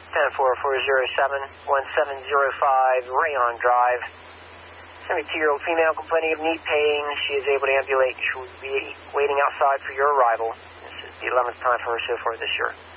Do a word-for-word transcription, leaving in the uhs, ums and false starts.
ten four four zero seven one seven zero five, Rayon Drive. seventy-two-year-old female complaining of knee pain. She is able to ambulate. She will be waiting outside for your arrival. This is the eleventh time for her so far this year.